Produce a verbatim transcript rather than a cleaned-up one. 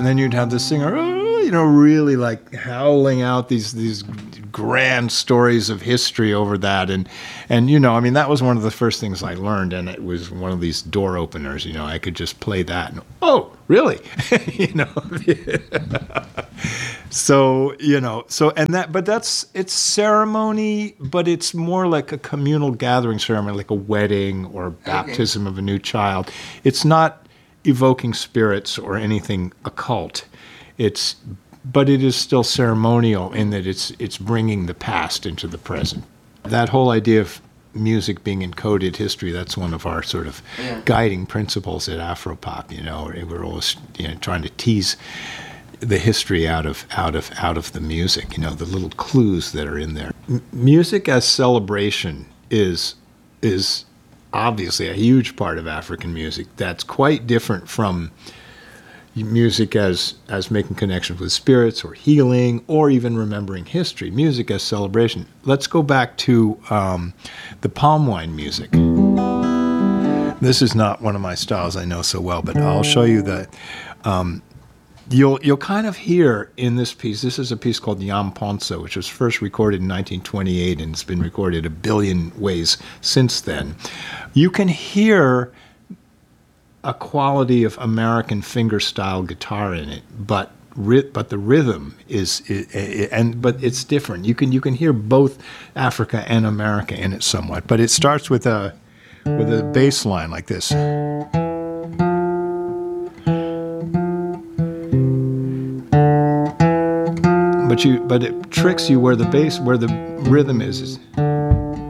then you'd have the singer, oh, you know, really like howling out these these grand stories of history over that. And, and, you know, I mean, that was one of the first things I learned. And it was one of these door openers, you know, I could just play that. And, oh, really? you know? So, you know, so, and that, but that's, it's ceremony, but it's more like a communal gathering ceremony, like a wedding or baptism okay. of a new child. It's not evoking spirits or anything occult. It's, but it is still ceremonial in that it's it's bringing the past into the present. That whole idea of music being encoded history, that's one of our sort of yeah. guiding principles at Afropop. You know, we're always you know trying to tease the history out of out of out of the music. You know, the little clues that are in there. M- music as celebration is is obviously a huge part of African music. That's quite different from music as as making connections with spirits or healing or even remembering history. Music as celebration. Let's go back to um, the palm wine music. This is not one of my styles I know so well, but I'll show you that. Um, you'll you'll kind of hear in this piece. This is a piece called Yam Ponso, which was first recorded in nineteen twenty-eight, and it's been recorded a billion ways since then. You can hear a quality of American finger-style guitar in it, but but the rhythm is, is, and but it's different. You can you can hear both Africa and America in it somewhat. But it starts with a with a bass line like this. But you but it tricks you where the bass where the rhythm is. is